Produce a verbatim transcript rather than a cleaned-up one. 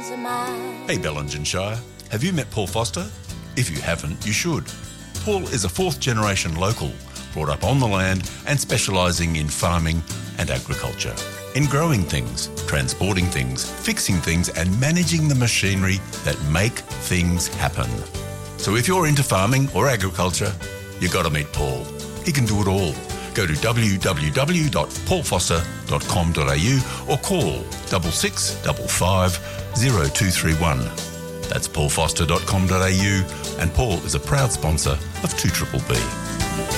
thousands of miles. Hey Bellingen have you met Paul Foster? If you haven't, you should. Paul is a fourth generation local, brought up on the land and specialising in farming and agriculture. In growing things, transporting things, fixing things and managing the machinery that make things happen. So if you're into farming or agriculture, you got to meet Paul. He can do it all. Go to w w w dot paul foster dot com dot a u or call six six five five zero two three one. That's paul foster dot com dot a u, and Paul is a proud sponsor of two B B B.